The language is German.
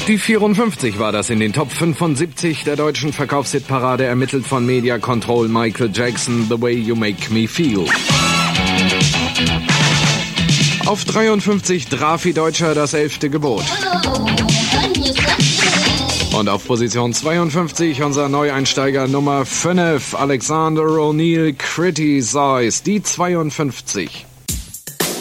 Die 54 war das in den Top 75 der deutschen Verkaufshitparade, ermittelt von Media Control. Michael Jackson, The Way You Make Me Feel. Auf 53 Drafi Deutscher, Das 11. Gebot. Und auf Position 52 unser Neueinsteiger Nummer 5, Alexander O'Neal, Criticize, die 52.